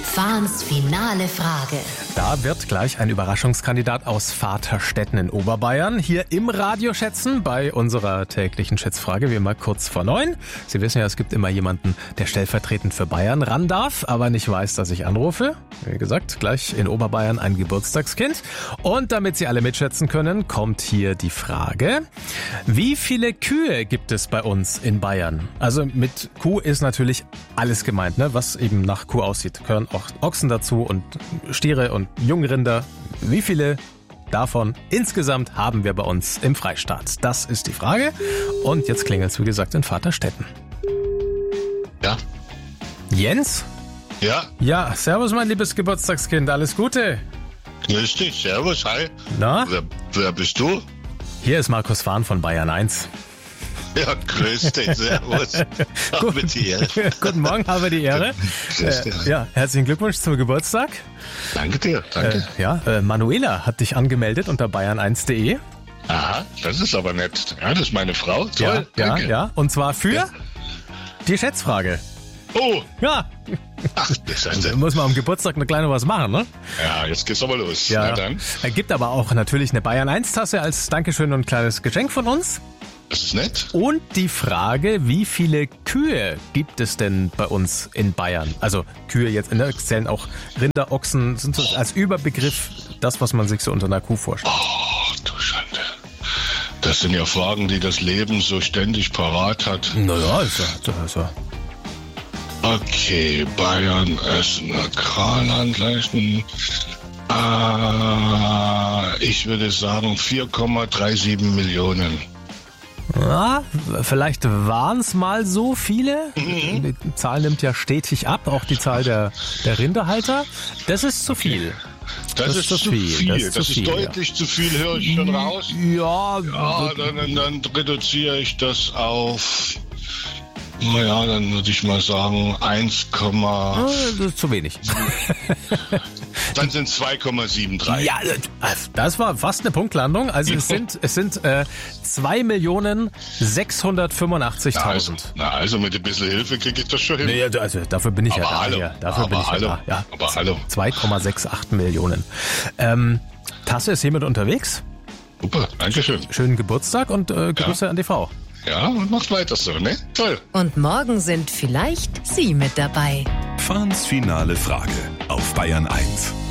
Fahns finale Frage. Da wird gleich ein Überraschungskandidat aus Vaterstetten in Oberbayern hier im Radio schätzen bei unserer täglichen Schätzfrage, wie immer kurz vor 9. Sie wissen ja, es gibt immer jemanden, der stellvertretend für Bayern ran darf, aber nicht weiß, dass ich anrufe. Wie gesagt, gleich in Oberbayern ein Geburtstagskind. Und damit Sie alle mitschätzen können, kommt hier die Frage: Wie viele Kühe gibt es bei uns in Bayern? Also mit Kuh ist natürlich alles gemeint, ne? Was eben nach Kuh aussieht. Gehören auch Ochsen dazu und Stiere und Jungrinder. Wie viele davon insgesamt haben wir bei uns im Freistaat? Das ist die Frage. Und jetzt klingelt es, wie gesagt, in Vaterstetten. Ja. Jens? Ja, Ja, servus, mein liebes Geburtstagskind. Alles Gute. grüß dich, servus, hi. Na? Wer bist du? Hier ist Markus Fahn von Bayern 1. Ja, grüß dich, servus. Habe die Ehre. Guten Morgen, habe die Ehre. Grüß dich. Ja, herzlichen Glückwunsch zum Geburtstag. Danke dir, danke. Manuela hat dich angemeldet unter bayern1.de. Aha, das ist aber nett. Ja, das ist meine Frau. Toll, danke. Ja. Und zwar für Ja. die Schätzfrage. Oh, Ja, ach, das ist da muss man am Geburtstag eine kleine was machen, ne? Ja, jetzt geht's aber los. Ja. Na dann, Gibt aber auch natürlich eine Bayern 1 Tasse als Dankeschön und ein kleines Geschenk von uns. das ist nett. Und die Frage, wie viele Kühe gibt es denn bei uns in Bayern? Also Kühe jetzt, ne, zählen auch Rinder, Ochsen, sind so als Überbegriff das, was man sich so unter einer Kuh vorstellt. Ach, du Schande. Das sind ja Fragen, die das Leben so ständig parat hat. Naja, ist ja. Okay, Bayern ist ein Agrarland, leisten. Ich würde sagen 4,37 Millionen. Ja, vielleicht waren es mal so viele. Die Zahl nimmt ja stetig ab, auch die Zahl der Rinderhalter. Das ist zu viel. Das ist zu viel. Das ist deutlich zu viel, höre ich schon raus. Ja, Dann reduziere ich das auf, naja, dann würde ich mal sagen 1, das ist zu wenig. dann sind 2,73. Ja, das war fast eine Punktlandung. Also es sind 2.685.000. Also mit ein bisschen Hilfe kriege ich das schon hin. Nee, also dafür bin ich Aber ja da. hallo. Hier. Dafür bin ich ja da. Ja, Aber hallo. 2,68 Millionen. Tasse ist hiermit unterwegs. Super, Dankeschön. Schönen Geburtstag und Grüße an die Frau. Ja, und macht weiter so, ne? Toll. Und morgen sind vielleicht Sie mit dabei. Fahns finale Frage auf Bayern 1.